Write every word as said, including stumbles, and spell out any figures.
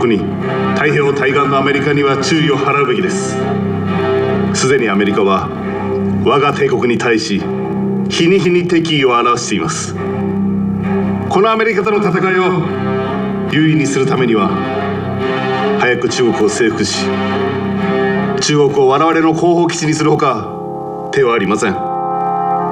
特に太平洋対岸のアメリカには注意を払うべきです。すでにアメリカは我が帝国に対し日に日に敵意を表しています。このアメリカとの戦いを優位にするためには早く中国を征服し、中国を我々の後方基地にするほか手はありません。